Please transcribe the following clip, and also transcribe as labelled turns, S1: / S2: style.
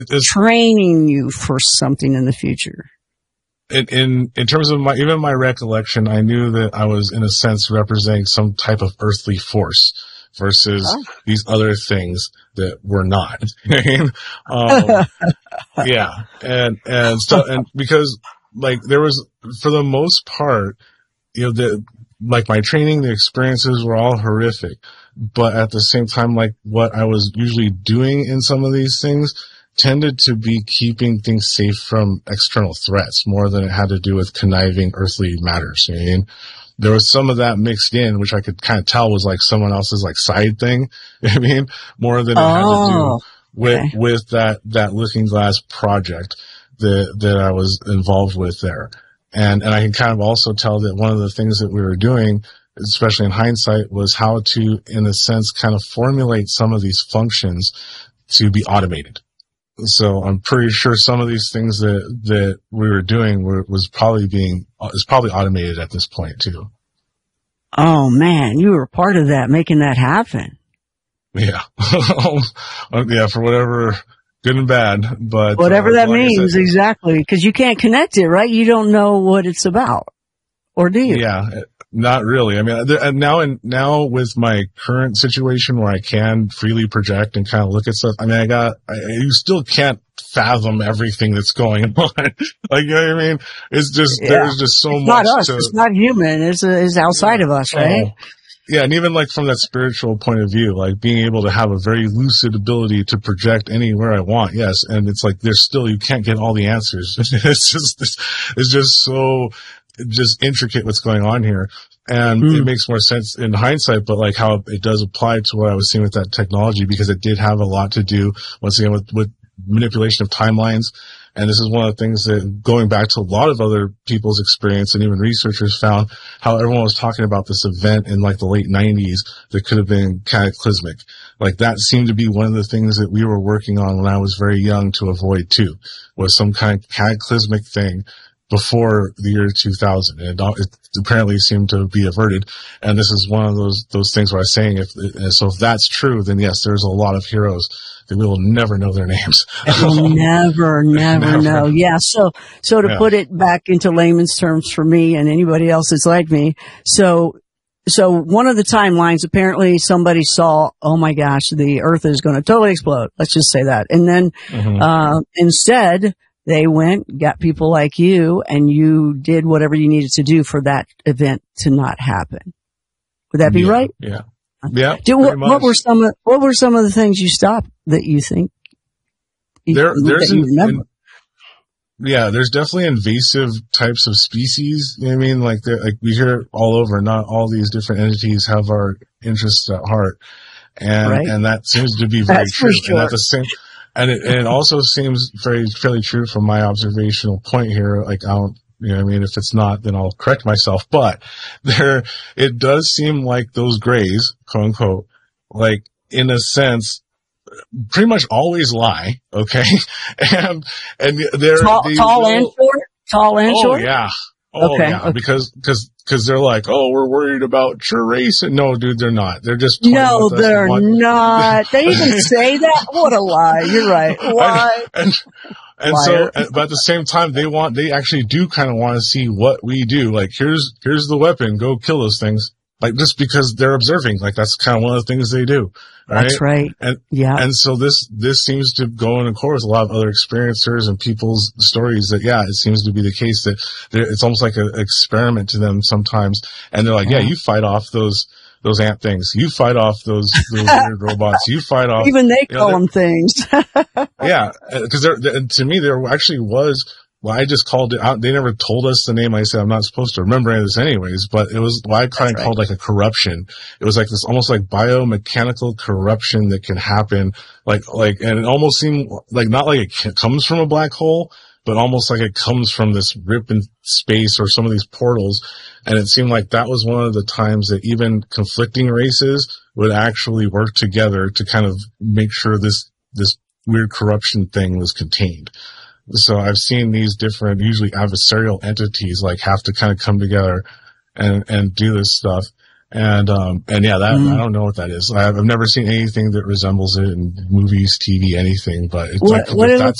S1: training you for something in the future.
S2: In terms of my recollection, I knew that I was in a sense representing some type of earthly force versus these other things that were not. Yeah. And because like there was, for the most part, you know, like my training, the experiences were all horrific, but at the same time, like what I was usually doing in some of these things tended to be keeping things safe from external threats more than it had to do with conniving earthly matters. You know what I mean? There was some of that mixed in, which I could kind of tell was like someone else's like side thing. You know what I mean? More than it had to do with that Looking Glass project that I was involved with there. And I can kind of also tell that one of the things that we were doing, especially in hindsight, was how to, in a sense, kind of formulate some of these functions to be automated. So I'm pretty sure some of these things that we were doing is probably automated at this point too.
S1: Oh man, you were part of that, making that happen.
S2: Yeah. Yeah, for whatever good and bad, but
S1: whatever that means, exactly. Because you can't connect it, right? You don't know what it's about, or do you?
S2: Yeah, not really. I mean, now with my current situation where I can freely project and kind of look at stuff, I mean, you still can't fathom everything that's going on. Like, you know what I mean? It's just, there's just so
S1: it's
S2: much.
S1: Not us. It's not human. It's outside of us, right?
S2: Yeah, and even like from that spiritual point of view, like being able to have a very lucid ability to project anywhere I want, yes, and it's like you can't get all the answers. It's just so intricate what's going on here, and it makes more sense in hindsight, but like how it does apply to what I was seeing with that technology, because it did have a lot to do, once again, with manipulation of timelines. And this is one of the things that, going back to a lot of other people's experience and even researchers found, how everyone was talking about this event in like the late 90s that could have been cataclysmic. Like that seemed to be one of the things that we were working on when I was very young to avoid too, was some kind of cataclysmic thing before the year 2000. And it apparently seemed to be averted. And this is one of those things where I was saying, if that's true, then yes, there's a lot of heroes that we will never know their names.
S1: We'll never know. Yeah. So to put it back into layman's terms for me and anybody else that's like me. So one of the timelines, apparently somebody saw, oh my gosh, the earth is going to totally explode. Let's just say that. And then, instead, they went, got people like you, and you did whatever you needed to do for that event to not happen. Would that be right?
S2: Yeah. Yeah.
S1: What were some of the things you stopped that you think
S2: there's definitely invasive types of species. You know what I mean? Like we hear it all over. Not all these different entities have our interests at heart, and that seems to be very true.
S1: Sure.
S2: And at the same. And it also seems fairly true from my observational point here. Like, I don't, you know what I mean? If it's not, then I'll correct myself. But it does seem like those grays, quote unquote, like, in a sense, pretty much always lie, okay? and they're
S1: tall and short?
S2: Yeah. Yeah, because they're like, we're worried about your race. And no, dude, they're not. They're just
S1: no, they're not. They even say that. What a lie! You're right. Why?
S2: And but at the same time, they actually do kind of want to see what we do. Like, here's the weapon. Go kill those things. Like, just because they're observing. Like, that's kind of one of the things they do. Right?
S1: That's right.
S2: And so this seems to go in accord with a lot of other experiencers and people's stories that, it seems to be the case that it's almost like an experiment to them sometimes. And they're like, you fight off those ant things. You fight off those weird robots. You fight off.
S1: Even they call them things.
S2: Yeah. Cause to me, there actually was, well, I just called it out. They never told us the name. I said, I'm not supposed to remember any of this anyways, but it was what I kind of called like a corruption. It was like this almost like biomechanical corruption that can happen. And it almost seemed like not like it comes from a black hole, but almost like it comes from this rip in space or some of these portals. And it seemed like that was one of the times that even conflicting races would actually work together to kind of make sure this weird corruption thing was contained. So I've seen these different, usually adversarial entities, like have to kind of come together and do this stuff. And yeah, that, I don't know what that is. I've never seen anything that resembles it in movies, TV, anything, but it's
S1: what it looks